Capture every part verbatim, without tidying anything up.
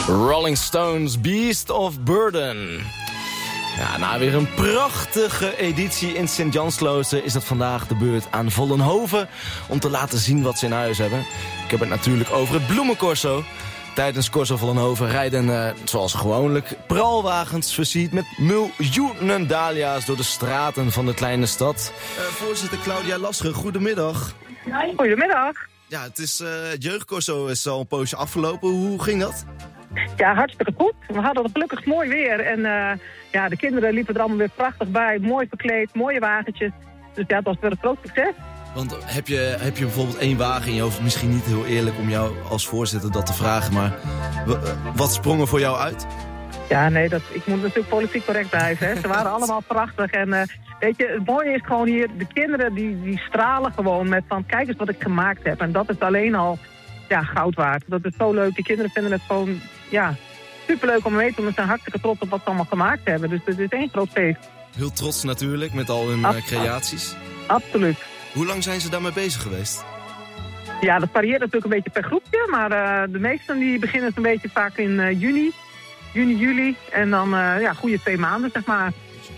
Rolling Stones, Beast of Burden. Ja, na weer een prachtige editie in Sint-Jansklooster is het vandaag de beurt aan Vollenhoven om te laten zien wat ze in huis hebben. Ik heb het natuurlijk over het bloemencorso. Tijdens Corso Vollenhoven rijden, uh, zoals gewoonlijk, praalwagens versierd met miljoenen dahlia's door de straten van de kleine stad. Uh, voorzitter Claudia Lasche, goedemiddag. Goedemiddag. Ja, het is, uh, het jeugdcorso is al een poosje afgelopen. Hoe ging dat? Ja, hartstikke goed. We hadden het gelukkig mooi weer. En uh, ja, de kinderen liepen er allemaal weer prachtig bij. Mooi verkleed, mooie wagentjes. Dus ja, het was weer een groot succes. Want heb je, heb je bijvoorbeeld één wagen in je hoofd? Misschien niet heel eerlijk om jou als voorzitter dat te vragen, maar wat sprong er voor jou uit? Ja, nee, dat, ik moet natuurlijk politiek correct blijven. Hè. Ze waren allemaal prachtig. En uh, weet je, het mooie is gewoon hier, de kinderen die, die stralen gewoon met van, kijk eens wat ik gemaakt heb. En dat is alleen al, ja, goud waard. Dat is zo leuk. Die kinderen vinden het gewoon, ja, superleuk om mee te doen. Ze zijn hartstikke trots op wat ze allemaal gemaakt hebben. Dus het is één groot feest. Heel trots natuurlijk, met al hun uh, creaties. Absoluut. Hoe lang zijn ze daarmee bezig geweest? Ja, dat varieert natuurlijk een beetje per groepje. Maar uh, de meesten die beginnen het een beetje vaak in uh, juni. Juni, juli. En dan uh, ja, goede twee maanden, zeg maar.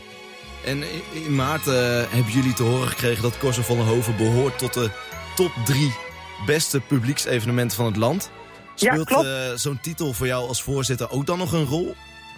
En in maart uh, hebben jullie te horen gekregen dat Corso Vollenhoven behoort tot de top drie beste publieksevenementen van het land. Speelt ja, uh, zo'n titel voor jou als voorzitter ook dan nog een rol?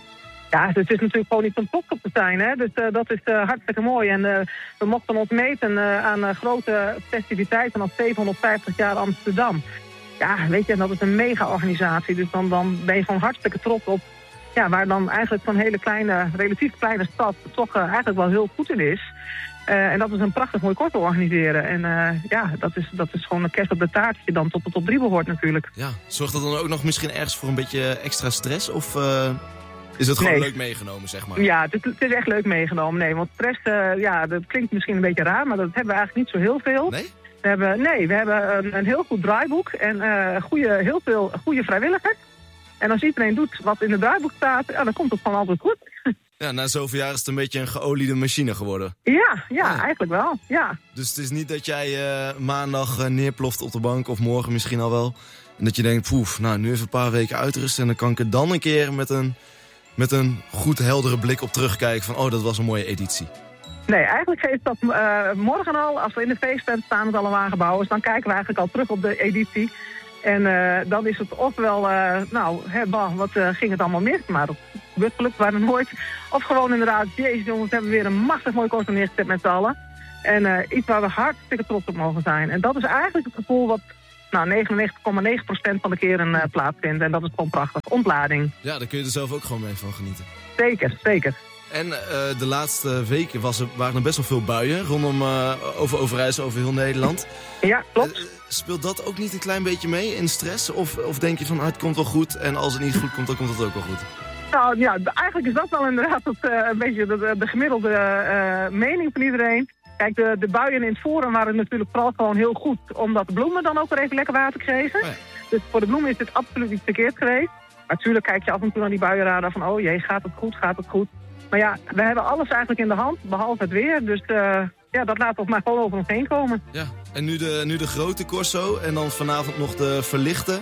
Ja, dus het is natuurlijk gewoon niet om trots op te zijn. Hè? Dus uh, dat is uh, hartstikke mooi. En uh, we mochten ons meten uh, aan uh, grote festiviteiten als zevenhonderdvijftig jaar Amsterdam. Ja, weet je, dat is een mega-organisatie. Dus dan, dan ben je gewoon hartstikke trots op. Ja, waar dan eigenlijk zo'n hele kleine, relatief kleine stad toch uh, eigenlijk wel heel goed in is. Uh, en dat is een prachtig mooi kort te organiseren. En uh, ja, dat is, dat is gewoon een kerst op de taart die dan tot de top drie behoort natuurlijk. Ja, zorgt dat dan ook nog misschien ergens voor een beetje extra stress? Of uh, is het gewoon nee. leuk meegenomen, zeg maar? Ja, het is, het is echt leuk meegenomen. Nee, want stress, uh, ja, dat klinkt misschien een beetje raar, maar dat hebben we eigenlijk niet zo heel veel. Nee? We hebben, nee, we hebben een, een heel goed draaiboek en uh, goede, heel veel goede vrijwilligers. En als iedereen doet wat in het draaiboek staat, ja, dan komt het gewoon altijd goed. Ja, na zoveel jaar is het een beetje een geoliede machine geworden. Ja, ja, ah. eigenlijk wel, ja. Dus het is niet dat jij uh, maandag uh, neerploft op de bank, of morgen misschien al wel. En dat je denkt, poef, nou, nu even een paar weken uitrusten en dan kan ik er dan een keer met een, met een goed heldere blik op terugkijken van, oh, dat was een mooie editie. Nee, eigenlijk is dat uh, morgen al, als we in de feesttent staan met alle wagenbouwers, dan kijken we eigenlijk al terug op de editie. En uh, dan is het ofwel, uh, nou, hè, bah, wat uh, ging het allemaal mis, maar dat gebeurt gelukkig bijna nooit. Of gewoon inderdaad, jezus jongens, we hebben weer een machtig mooi kostuum neergezet met z'n allen. En uh, iets waar we hartstikke trots op mogen zijn. En dat is eigenlijk het gevoel wat, nou, negenennegentig komma negen procent van de keren uh, plaatsvindt. En dat is gewoon prachtig. Ontlading. Ja, daar kun je er zelf ook gewoon mee van genieten. Zeker, zeker. En uh, de laatste weken was er, waren er best wel veel buien rondom uh, over Overijssel, over heel Nederland. Ja, klopt. Uh, speelt dat ook niet een klein beetje mee in stress? Of, of denk je van, ah, het komt wel goed en als het niet goed komt, dan komt het ook wel goed? Nou ja, eigenlijk is dat wel inderdaad het, uh, een beetje de, de gemiddelde uh, mening van iedereen. Kijk, de, de buien in het forum waren natuurlijk vooral gewoon heel goed, omdat de bloemen dan ook weer even lekker water kregen. Oh ja. Dus voor de bloemen is dit absoluut niet verkeerd geweest. Maar natuurlijk kijk je af en toe naar die buienradar van, oh jee, gaat het goed, gaat het goed. Maar ja, we hebben alles eigenlijk in de hand, behalve het weer. Dus uh, ja, dat laat ons maar gewoon over ons heen komen. Ja, en nu de, nu de grote corso en dan vanavond nog de verlichte.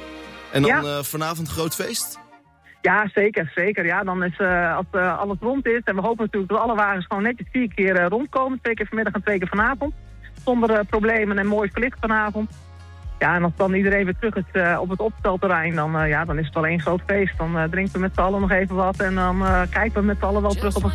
En dan ja. uh, vanavond groot feest? Ja, zeker, zeker. Ja, dan is uh, als uh, alles rond is. En we hopen natuurlijk dat alle wagens gewoon netjes vier keer uh, rondkomen. Twee keer vanmiddag en twee keer vanavond. Zonder uh, problemen en mooi verlicht vanavond. Ja, en als dan iedereen weer terug is uh, op het opstelterrein, dan, uh, ja, dan is het wel één groot feest. Dan uh, drinken we met z'n allen nog even wat en dan uh, kijken we met z'n allen wel terug op een